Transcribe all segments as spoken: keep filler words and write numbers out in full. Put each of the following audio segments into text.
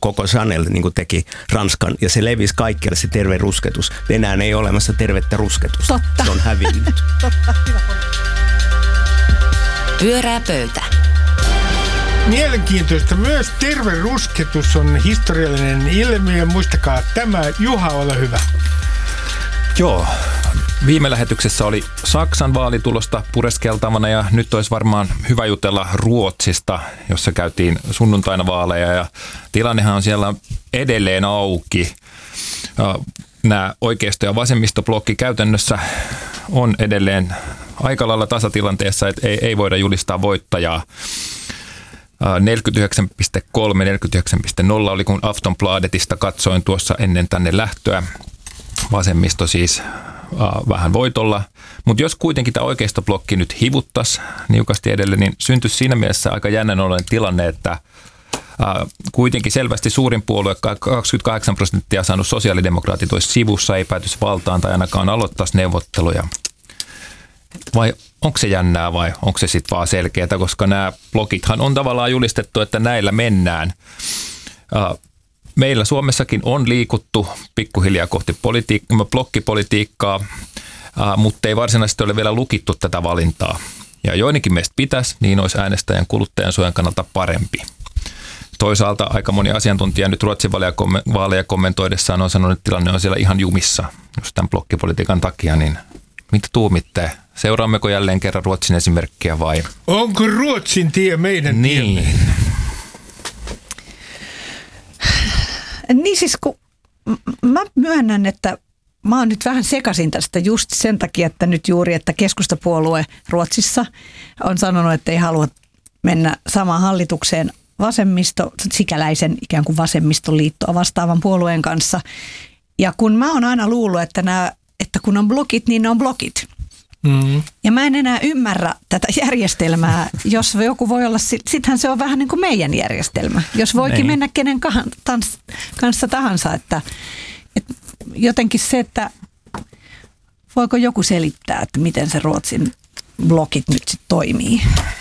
koko Chanel, niin kuin teki Ranskan, ja se levisi kaikkialle se terve rusketus. Enää ei ole olemassa tervettä rusketusta. Totta. Se on hävinnyt. Totta, hyvä. Pyörää pöytä. Mielenkiintoista. Myös terve rusketus on historiallinen ilmiö. Muistakaa tämä. Juha, ole hyvä. Joo. Viime lähetyksessä oli Saksan vaalitulosta pureskeltavana ja nyt olisi varmaan hyvä jutella Ruotsista, jossa käytiin sunnuntaina vaaleja ja tilannehan on siellä edelleen auki. Nämä oikeisto- ja vasemmistoblokki käytännössä on edelleen aika lailla tasatilanteessa, että ei, ei voida julistaa voittajaa. neljäkymmentäyhdeksän pilkku kolme, neljäkymmentäyhdeksän pilkku nolla oli kun Aftonbladetista katsoin tuossa ennen tänne lähtöä. Vasemmisto siis uh, vähän voitolla, mutta jos kuitenkin tämä oikeistoblokki nyt hivuttaisi niukasti edelleen, niin syntyisi siinä mielessä aika jännän ollen tilanne, että uh, kuitenkin selvästi suurin puolue, kaksikymmentäkahdeksan prosenttia saanut sosiaalidemokraatit olisi sivussa, ei päätyisi valtaan tai ainakaan aloittaisi neuvotteluja. Vai onko se jännää vai onko se sitten vaan selkeää, koska nämä blokithan on tavallaan julistettu, että näillä mennään. Uh, Meillä Suomessakin on liikuttu pikkuhiljaa kohti politi- blokkipolitiikkaa, ää, mutta ei varsinaisesti ole vielä lukittu tätä valintaa. Ja joidenkin meistä pitäisi, niin olisi äänestäjän kuluttajan suojan kannalta parempi. Toisaalta aika moni asiantuntija nyt Ruotsin vaaleja kommentoidessaan on sanonut, että tilanne on siellä ihan jumissa, jos tämän blokkipolitiikan takia, niin mitä tuumitte? Seuraammeko jälleen kerran Ruotsin esimerkkiä vai? Onko Ruotsin tie meidän niin. tiemme? Niin siis kun mä myönnän, että mä oon nyt vähän sekaisin tästä just sen takia, että nyt juuri, että keskustapuolue Ruotsissa on sanonut, että ei halua mennä samaan hallitukseen vasemmisto, sikäläisen ikään kuin vasemmistoliittoa vastaavan puolueen kanssa. Ja kun mä oon aina luullut, että, nämä, että kun on blokit, niin ne on blokit. Mm. Ja mä en enää ymmärrä tätä järjestelmää, jos joku voi olla, sittenhän se on vähän niin kuin meidän järjestelmä. Jos voikin Nein. mennä kenen kanssa tahansa, että, että jotenkin se, että voiko joku selittää, että miten se Ruotsin blokit nyt sitten toimii.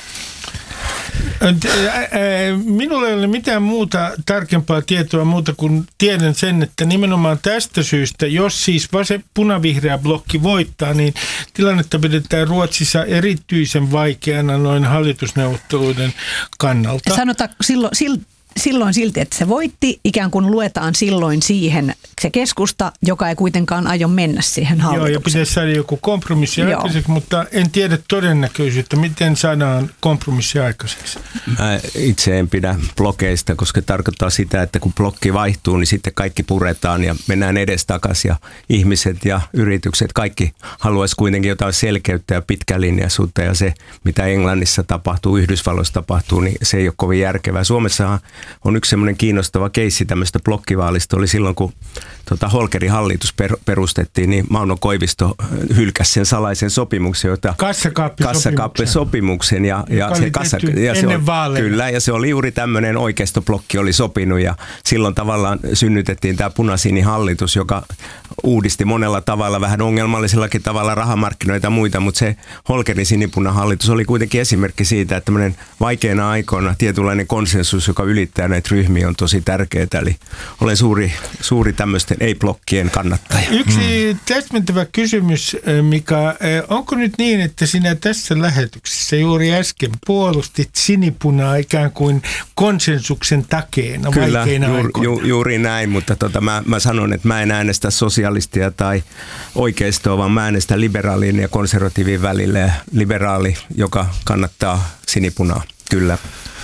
Minulla ei ole mitään muuta tarkempaa tietoa muuta kuin tiedän sen, että nimenomaan tästä syystä, jos siis vase, punavihreä blokki voittaa, niin tilannetta pidetään Ruotsissa erityisen vaikeana noin hallitusneuvotteluiden kannalta. Sanotaan silloin, silloin silti, että se voitti, ikään kuin luetaan silloin siihen se keskusta, joka ei kuitenkaan aio mennä siihen hallitukseen. Joo, ja pitäisi saada joku kompromissi aikaiseksi, mutta en tiedä todennäköisyyttä, miten saadaan kompromissi aikaiseksi. Mä itse en pidä blokeista, koska tarkoittaa sitä, että kun blokki vaihtuu, niin sitten kaikki puretaan ja mennään edestakaisin ja ihmiset ja yritykset, kaikki haluaisi kuitenkin jotain selkeyttä ja pitkälinjaisuutta ja se, mitä Englannissa tapahtuu, Yhdysvalloissa tapahtuu, niin se ei ole kovin järkevää. Suomessahan on yksi semmoinen kiinnostava keissi tämmöistä blokkivaalista, oli silloin, kun Tota, Holkerin hallitus per, perustettiin, niin Mauno Koivisto hylkäsi sen salaisen sopimuksen, jota kassakaappisopimuksen ja, ja se kassa, ja se on, kyllä, ja se oli juuri tämmöinen oikeistoblokki oli sopinut ja silloin tavallaan synnytettiin tämä punasinihallitus, joka uudisti monella tavalla, vähän ongelmallisellakin tavalla rahamarkkinoita ja muita, mutta se Holkerin sinipunahallitus oli kuitenkin esimerkki siitä, että tämmöinen vaikeina aikoina tietynlainen konsensus, joka ylittää näitä ryhmiä, on tosi tärkeää, eli olen suuri, suuri tämmöisten ei-blokkien kannattaja. Yksi täsmentävä kysymys, Mika. Onko nyt niin, että sinä tässä lähetyksessä juuri äsken puolustit sinipunaa ikään kuin konsensuksen takeena Kyllä, vaikeina juuri, aikoina? Ju, juuri näin, mutta tota, mä, mä sanon, että mä en äänestä sosialistia tai oikeistoa, vaan mä äänestän liberaalin ja konservatiivin välillä. Liberaali, joka kannattaa sinipunaa, kyllä.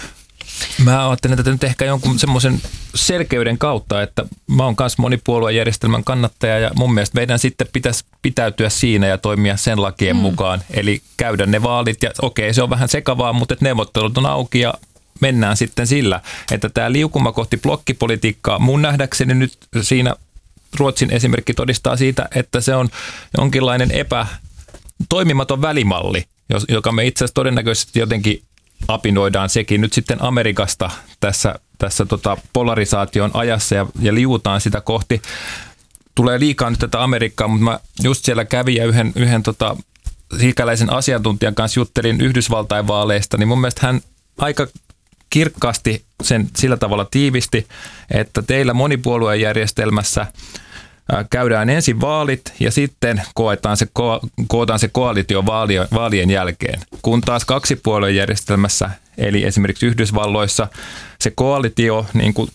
Mä ajattelen tätä nyt ehkä jonkun semmoisen selkeyden kautta, että mä oon myös monipuoluejärjestelmän kannattaja ja mun mielestä meidän sitten pitäisi pitäytyä siinä ja toimia sen lakien mm. mukaan. Eli käydä ne vaalit ja okei, se on vähän sekavaa, mutta neuvottelut on auki ja mennään sitten sillä, että tämä liukuma kohti blokkipolitiikkaa mun nähdäkseni nyt siinä Ruotsin esimerkki todistaa siitä, että se on jonkinlainen epätoimimaton välimalli, joka me itse asiassa todennäköisesti jotenkin apinoidaan sekin nyt sitten Amerikasta tässä, tässä tota polarisaation ajassa ja, ja liuutaan sitä kohti. Tulee liikaa nyt tätä Amerikkaa, mutta mä just siellä kävin ja yhden, yhden tota, sikäläisen asiantuntijan kanssa juttelin Yhdysvaltain vaaleista, niin mun mielestä hän aika kirkkaasti sen sillä tavalla tiivisti, että teillä monipuoluejärjestelmässä käydään ensin vaalit ja sitten koetaan se, ko- kootaan se koalitio vaalien, vaalien jälkeen. Kun taas kaksipuoluejärjestelmässä, eli esimerkiksi Yhdysvalloissa, se koalitio niin kuin